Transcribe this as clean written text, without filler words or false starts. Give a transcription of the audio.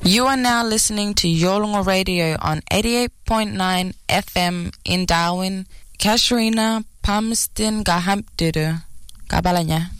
You are now listening to Yolngu Radio on 88.9 FM in Darwin. Kasharina Palmerston Gahampdiru. Kabalanya.